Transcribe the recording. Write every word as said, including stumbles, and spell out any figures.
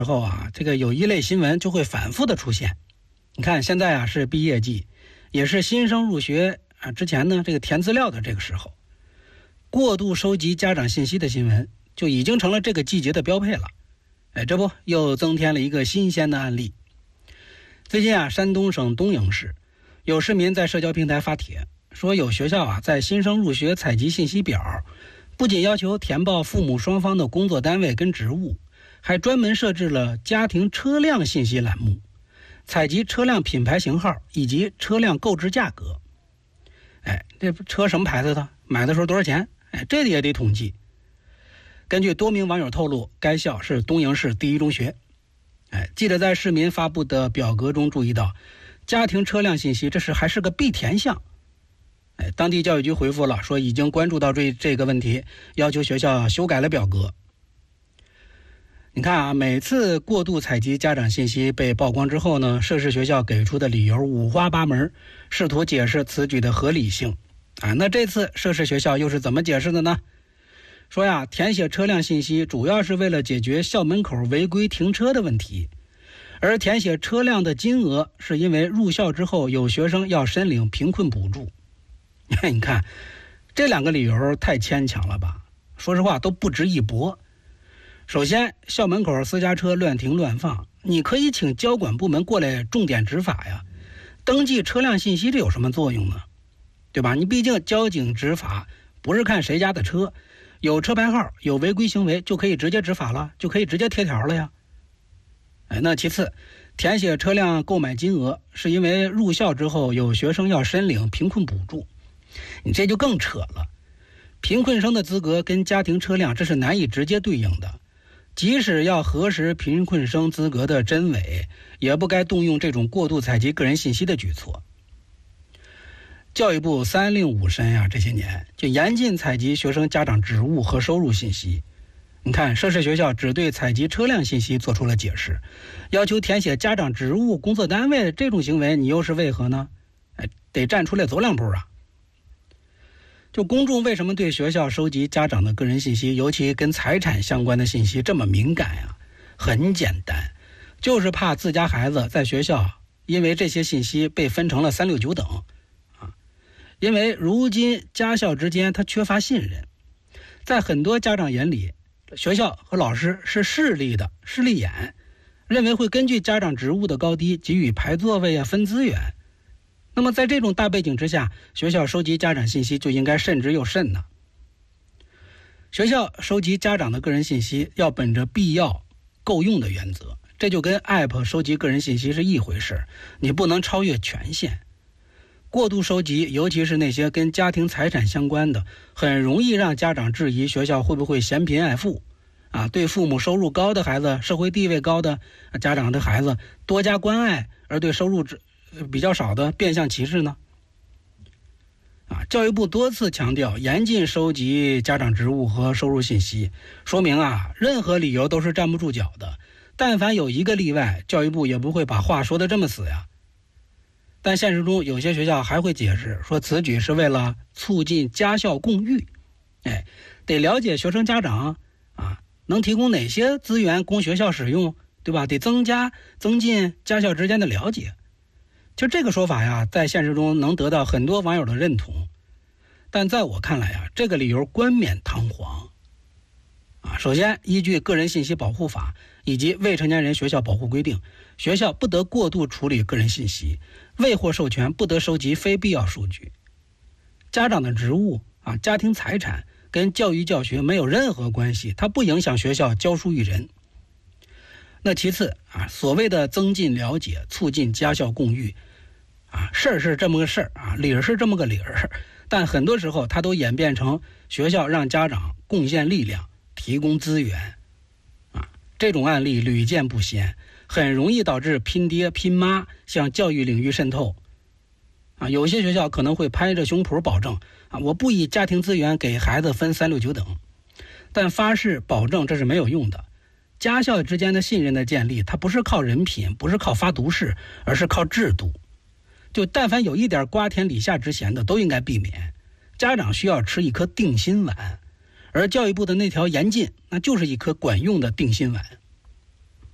之后啊，这个有一类新闻就会反复的出现。你看现在啊是毕业季，也是新生入学啊之前呢这个填资料的这个时候，过度收集家长信息的新闻就已经成了这个季节的标配了。哎，这不又增添了一个新鲜的案例。最近啊，山东省东营市有市民在社交平台发帖说，有学校啊在新生入学采集信息表，不仅要求填报父母双方的工作单位跟职务，还专门设置了家庭车辆信息栏目，采集车辆品牌型号以及车辆购置价格。哎，这车什么牌子的，买的时候多少钱，哎，这也得统计。根据多名网友透露，该校是东营市第一中学。哎，记者在市民发布的表格中注意到，家庭车辆信息这是还是个必填项。哎，当地教育局回复了，说已经关注到这这个问题，要求学校修改了表格。你看啊，每次过度采集家长信息被曝光之后呢，涉事学校给出的理由五花八门，试图解释此举的合理性。啊，那这次涉事学校又是怎么解释的呢？说呀，填写车辆信息主要是为了解决校门口违规停车的问题，而填写车辆的金额是因为入校之后有学生要申领贫困补助。你看，这两个理由太牵强了吧？说实话都不值一驳。首先，校门口私家车乱停乱放，你可以请交管部门过来重点执法呀。登记车辆信息这有什么作用呢？对吧？你毕竟交警执法不是看谁家的车，有车牌号有违规行为就可以直接执法了，就可以直接贴条了呀。哎，那其次，填写车辆购买金额是因为入校之后有学生要申领贫困补助，你这就更扯了。贫困生的资格跟家庭车辆这是难以直接对应的，即使要核实贫困生资格的真伪，也不该动用这种过度采集个人信息的举措。教育部三令五申呀，这些年就严禁采集学生家长职务和收入信息。你看，涉事学校只对采集车辆信息做出了解释，要求填写家长职务、工作单位这种行为，你又是为何呢？哎，得站出来走两步啊！就公众为什么对学校收集家长的个人信息，尤其跟财产相关的信息这么敏感呀？很简单，就是怕自家孩子在学校因为这些信息被分成了三六九等。因为如今家校之间他缺乏信任，在很多家长眼里，学校和老师是势利的势利眼，认为会根据家长职务的高低给予排座位啊、分资源。那么在这种大背景之下，学校收集家长信息就应该慎之又慎呢。学校收集家长的个人信息要本着必要够用的原则，这就跟 App 收集个人信息是一回事，你不能超越权限。过度收集，尤其是那些跟家庭财产相关的，很容易让家长质疑学校会不会嫌贫爱富啊，对父母收入高的孩子、社会地位高的家长的孩子多加关爱，而对收入比较少的变相歧视呢？啊，教育部多次强调严禁收集家长职务和收入信息，说明啊，任何理由都是站不住脚的。但凡有一个例外，教育部也不会把话说得这么死呀。但现实中有些学校还会解释说，此举是为了促进家校共育。哎，得了解学生家长啊能提供哪些资源供学校使用，对吧？得增加增进家校之间的了解。就这个说法呀，在现实中能得到很多网友的认同，但在我看来啊，这个理由冠冕堂皇啊。首先，依据个人信息保护法以及未成年人学校保护规定，学校不得过度处理个人信息，未获授权不得收集非必要数据。家长的职务啊、家庭财产跟教育教学没有任何关系，它不影响学校教书育人。那其次啊，所谓的增进了解、促进家校共育啊，事儿是这么个事儿啊，理儿是这么个理儿，但很多时候它都演变成学校让家长贡献力量、提供资源啊，这种案例屡见不鲜，很容易导致拼爹拼妈向教育领域渗透啊。有些学校可能会拍着胸脯保证啊，我不以家庭资源给孩子分三六九等，但发誓保证这是没有用的。家校之间的信任的建立，它不是靠人品，不是靠发毒誓，而是靠制度。就但凡有一点瓜田李下之嫌的，都应该避免。家长需要吃一颗定心丸，而教育部的那条严禁，那就是一颗管用的定心丸。